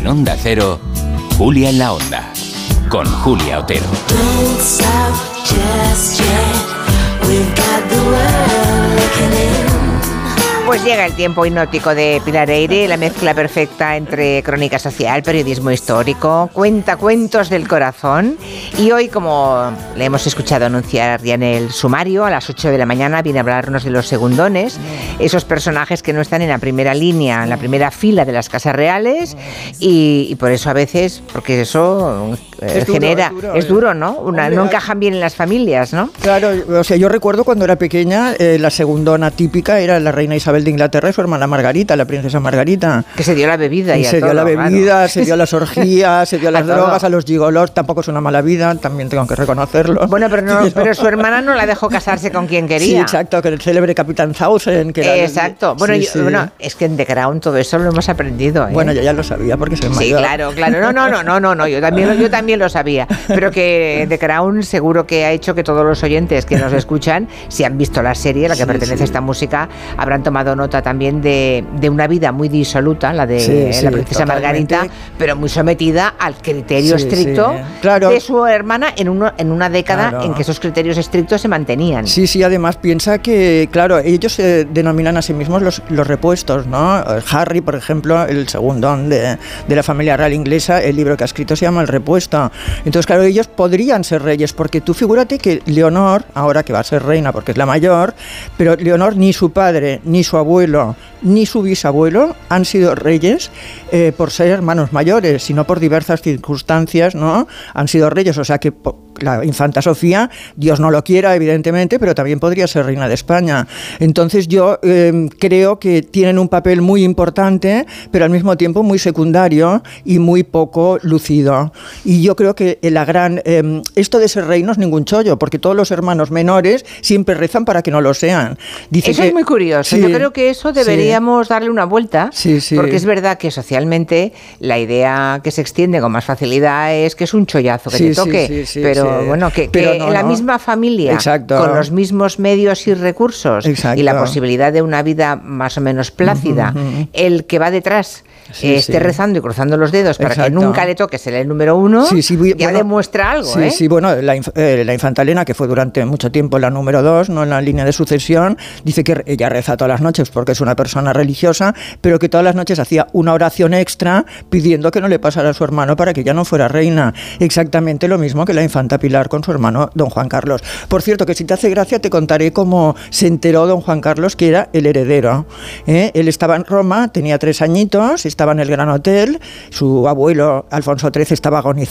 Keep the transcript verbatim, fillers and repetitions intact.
Onda Cero, Julia en la Onda, con Julia Otero. Don't stop just yet. We've got the world looking in. Pues llega el tiempo hipnótico de Pilar Eyre, la mezcla perfecta entre crónica social, periodismo histórico, cuentacuentos del corazón. Y hoy, como le hemos escuchado anunciar ya en el sumario, a las ocho de la mañana viene a hablarnos de los segundones, esos personajes que no están en la primera línea, en la primera fila de las casas reales, y, y por eso a veces, porque eso eh, es duro, genera, es duro, es duro, ¿no? Una, Hombre, no encajan bien en las familias, ¿no? Claro, o sea, yo recuerdo cuando era pequeña, eh, la segundona típica era la reina Isabel de Inglaterra y su hermana Margarita, la princesa Margarita. Que se dio la bebida y, y a se todo, dio la bebida, claro. se dio las orgías, se dio a las a drogas, todo. a los gigolos. Tampoco es una mala vida, también tengo que reconocerlo. Bueno, pero, no, pero su hermana no la dejó casarse con quien quería. Sí, exacto, que el célebre Capitán Thousand. Que era el- Exacto. Bueno, sí, yo- sí. bueno, es que en The Crown todo eso lo hemos aprendido, ¿eh? Bueno, yo ya lo sabía porque soy mayor. Sí, claro, claro. No, no, no, no, no, no. Yo también, lo- yo también lo sabía. Pero que The Crown seguro que ha hecho que todos los oyentes que nos escuchan, si han visto la serie a la que Sí, pertenece sí. esta música, habrán tomado nota también de, de una vida muy disoluta, la de Sí, sí, la princesa totalmente. Margarita, pero muy sometida al criterio Sí, estricto sí. Claro. de su hermana en, uno, en una década Claro. en que esos criterios estrictos se mantenían. Sí, sí, además piensa que, claro, ellos se denominan a sí mismos los, los repuestos, ¿no? Harry, por ejemplo, el segundón de, de la familia real inglesa, el libro que ha escrito se llama El repuesto. Entonces, claro, ellos podrían ser reyes, porque tú figúrate que Leonor, ahora que va a ser reina porque es la mayor, pero Leonor ni su padre, ni su abuelo, ni su bisabuelo han sido reyes eh, por ser hermanos mayores, sino por diversas circunstancias, ¿no? Han sido reyes, o sea que po- la infanta Sofía, Dios no lo quiera, evidentemente, pero también podría ser reina de España. Entonces yo eh, creo que tienen un papel muy importante, pero al mismo tiempo muy secundario y muy poco lucido. Y yo creo que la gran... Eh, esto de ser rey no es ningún chollo, porque todos los hermanos menores siempre rezan para que no lo sean. Dice Eso que, es muy curioso. Sí, Yo creo que eso deberíamos darle una vuelta, Sí, sí. porque es verdad que socialmente la idea que se extiende con más facilidad es que es un chollazo que Sí, te toque, sí, sí, sí, pero sí. bueno, que, Pero que no, en la no. misma familia, Exacto. con los mismos medios y recursos Exacto. y la posibilidad de una vida más o menos plácida, Ujú, ujú. el que va detrás Sí, eh, esté sí. rezando y cruzando los dedos para que Exacto. nunca le toque ser el número uno, Sí, sí, bu- ya bueno, demuestra algo, Sí, ¿eh? sí, bueno, la, inf- eh, la infanta Elena, que fue durante mucho tiempo la número dos, no en la línea de sucesión, dice que ella reza todas las noches porque es una persona religiosa, pero que todas las noches hacía una oración extra pidiendo que no le pasara a su hermano para que ya no fuera reina. Exactamente lo mismo que la infanta Pilar con su hermano don Juan Carlos. Por cierto, que si te hace gracia te contaré cómo se enteró don Juan Carlos que era el heredero. ¿eh? Él estaba en Roma, tenía tres añitos, estaba en el Gran Hotel, su abuelo Alfonso trece estaba agonizando